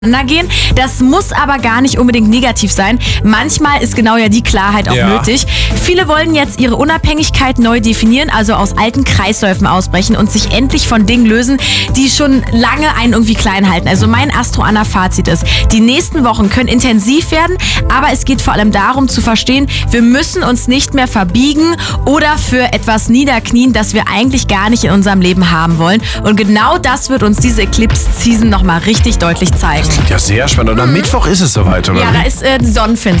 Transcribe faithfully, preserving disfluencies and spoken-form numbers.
gehen. Das muss aber gar nicht unbedingt negativ sein. Manchmal ist genau ja die Klarheit auch ja. nötig. Viele wollen jetzt ihre Unabhängigkeit neu definieren, also aus alten Kreisläufen ausbrechen und sich endlich von Dingen lösen, die schon lange einen irgendwie klein halten. Also mein Astro-Anna-Fazit ist, die nächsten Wochen können intensiv werden, aber es geht vor allem darum zu verstehen, wir müssen uns nicht mehr verbiegen oder für etwas niederknien, das wir eigentlich gar nicht in unserem Leben haben wollen. Und genau das wird uns diese Eclipse-Season nochmal richtig deutlich zeigen. Klingt ja sehr spannend. Und am Mittwoch ist es soweit, oder? Ja, da ist äh, Sonnenfinsternis.